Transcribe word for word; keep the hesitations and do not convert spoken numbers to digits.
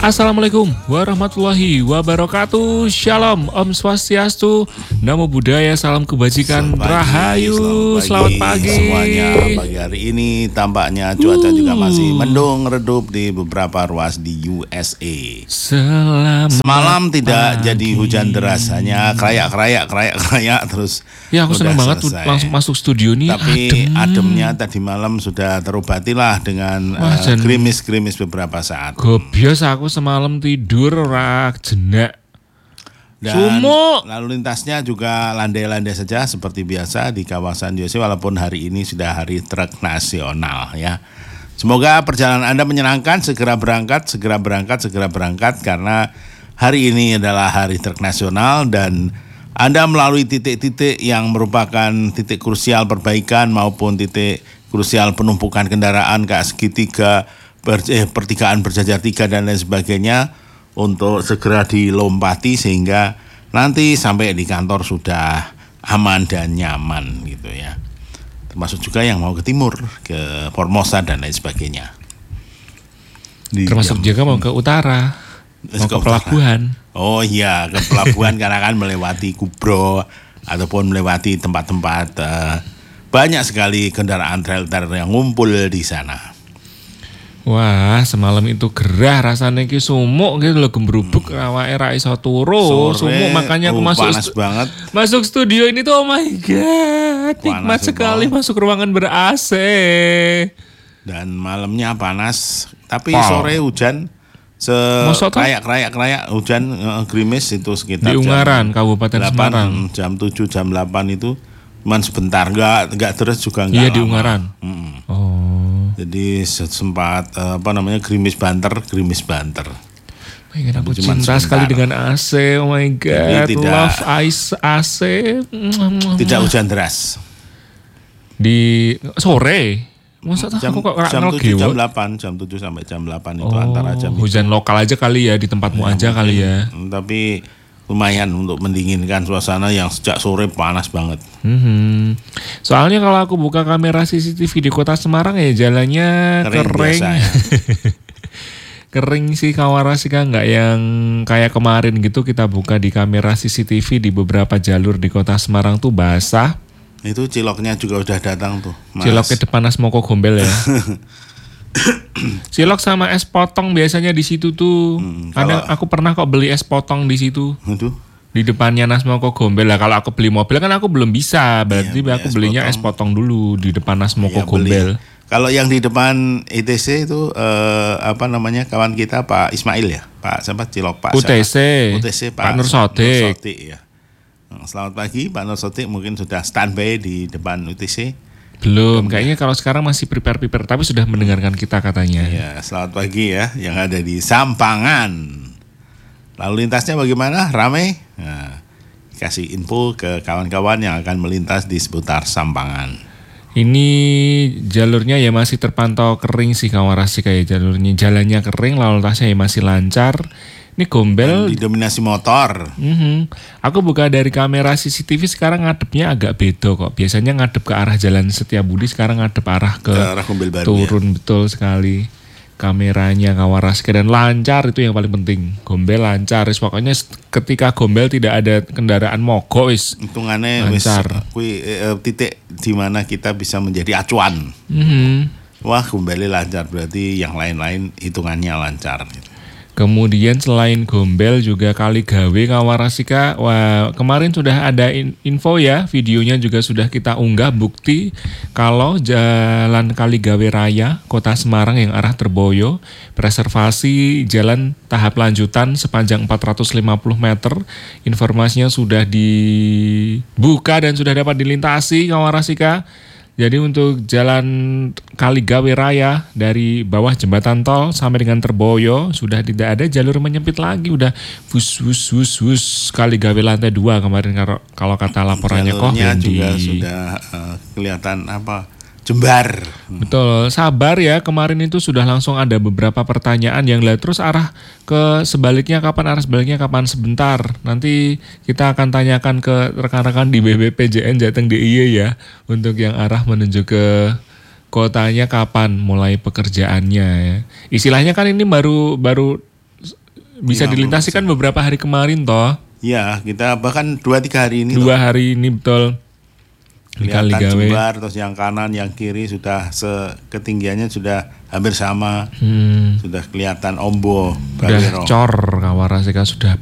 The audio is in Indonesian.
Assalamualaikum warahmatullahi wabarakatuh. Shalom, Om Swastiastu, Namo Buddhaya, salam kebajikan, Selamat pagi, Rahayu, selamat selamat pagi, pagi semuanya. Pagi hari ini tampaknya cuaca Uh. juga masih mendung redup di beberapa ruas di U S A. Selamat Semalam tidak pagi. jadi hujan deras, hanya krayak-krayak, krayak-krayak terus. Ya aku udah senang banget selesai. langsung masuk studio nih. Tapi adem. ademnya tadi malam sudah terobatilah dengan Wah, uh, jan- gerimis-gerimis beberapa saat. Gobios aku semalam tidur rak jenak. Dan Sumuk. lalu lintasnya juga landai-landai saja seperti biasa di kawasan U S A, walaupun hari ini sudah hari truk nasional ya. Semoga perjalanan Anda menyenangkan, segera berangkat, segera berangkat, segera berangkat karena hari ini adalah hari truk nasional dan Anda melalui titik-titik yang merupakan titik krusial perbaikan maupun titik krusial penumpukan kendaraan kayak segitiga, ber, eh, pertigaan berjajar tiga dan lain sebagainya untuk segera dilompati sehingga nanti sampai di kantor sudah aman dan nyaman gitu ya. Termasuk juga yang mau ke timur, ke Formosa dan lain sebagainya. Di Termasuk jam- juga mau ke utara, mau ke Ke utara. pelabuhan. Oh iya, ke pelabuhan karena kan melewati Kubro ataupun melewati tempat-tempat eh, banyak sekali kendaraan trailer yang ngumpul di sana. Wah, semalam itu gerah rasanya ki sumuk gitu loh, gembrubuk awake ra iso turu, sumuk makanya aku oh, masuk panas stu- banget. masuk studio ini tuh oh my god, nikmat Panas, sekali Bang. masuk ruangan ber-A C. Dan malamnya panas, tapi Pal. sore hujan. Se Masa toh? kayak kayak kayak hujan eh, gerimis itu sekitar Di Ungaran, jam Kabupaten delapan, Semarang. jam tujuh, jam delapan itu cuman sebentar, enggak enggak terus juga enggak Iya di lama. Ungaran. Mm-mm. Oh, Jadi sempat eh, apa namanya gerimis banter, gerimis banter. oh my god, aku Cuman cinta sebentar. sekali dengan A C. Oh my god, tidak- love ice A C. Tidak hujan deras. Di sore. Masa tuh Jam, aku kok jam kenal tujuh, jam gewo? delapan, jam tujuh sampai jam delapan itu Oh, antara jam itu. hujan lokal aja kali ya di tempatmu aja kali ya. Hmm, Tapi lumayan untuk mendinginkan suasana yang sejak sore panas banget. Mhm. Soalnya kalau aku buka kamera C C T V di kota Semarang ya jalannya Kering kering. biasa ya. Kering sih Kawarasika, nggak yang kayak kemarin gitu kita buka di kamera C C T V di beberapa jalur di kota Semarang tuh basah. Itu ciloknya juga udah datang tuh, Mas. Cilok ke depan Asmoko Gombel ya. Cilok sama es potong biasanya di situ tuh. Hmm, Ada kalau- aku pernah kok beli es potong di situ. Aduh, Di depannya Nasmoko Gombel lah. Kalau aku beli mobil kan aku belum bisa. Berarti Iya, beli aku es belinya potong. es potong dulu di depan Nasmoko ya beli. Gombel. Kalau yang di depan I T C itu eh, apa namanya kawan kita Pak Ismail ya, Pak siapa Cilok Pak U T C, siapa? U T C Pak Nur Sodik. Sodik, ya. Hmm, Selamat pagi Pak Nur Sodik, mungkin sudah standby di depan U T C. Belum, kayaknya kalau sekarang masih prepare-prepare tapi sudah mendengarkan kita katanya. Ya, selamat pagi ya yang ada di Sampangan. Lalu lintasnya bagaimana? Ramai? Nah, kasih info ke kawan-kawan yang akan melintas di seputar Sampangan. Ini jalurnya ya masih terpantau kering sih Kawarasi kayak jalurnya. Jalannya kering, lalu lintasnya ya masih lancar. Ini Gombel. Didominasi motor. Mhm. Aku buka dari kamera C C T V sekarang ngadepnya agak beda kok. Biasanya ngadep ke arah Jalan Setiabudi, sekarang ngadep arah ke Ke arah Gombel baru ya. turun betul sekali. Kameranya Kawarasika dan lancar itu yang paling penting. Gombel lancar. Wis pokoknya ketika Gombel tidak ada kendaraan mogok wis. Hitungannya wis Lancar. kui, eh, titik di mana kita bisa menjadi acuan. Mhm. Wah, kembali lancar berarti yang lain-lain hitungannya lancar. gitu. Kemudian selain Gombel juga Kaligawe Kawarasika. Wah, kemarin sudah ada in- info ya, videonya juga sudah kita unggah bukti kalau jalan Kaligawe Raya Kota Semarang yang arah Terboyo preservasi jalan tahap lanjutan sepanjang empat ratus lima puluh meter. Informasinya sudah dibuka dan sudah dapat dilintasi Kawarasika. Jadi untuk jalan Kaligawe Raya dari bawah jembatan tol sampai dengan Terboyo sudah tidak ada jalur menyempit lagi, udah bus bus bus bus Kaligawe lantai dua kemarin kalau kalau kata laporannya kok Jalurnya Hendy. juga sudah eh, kelihatan apa jembar. Betul, sabar ya. Kemarin itu sudah langsung ada beberapa pertanyaan yang lah terus arah ke sebaliknya kapan, arah sebaliknya kapan sebentar. Nanti kita akan tanyakan ke rekan-rekan di B B P J N Jateng D I Y ya untuk yang arah menuju ke kotanya kapan mulai pekerjaannya ya. Istilahnya kan ini baru baru bisa dilintasi kan beberapa hari kemarin toh. Ya, kita bahkan dua tiga hari ini. Dua toh. hari ini betul. Kelihatan jembar, terus yang kanan, yang kiri sudah se ketinggiannya sudah hampir sama. Hmm. Sudah kelihatan ombo. Sudah cor Kawarasika sudah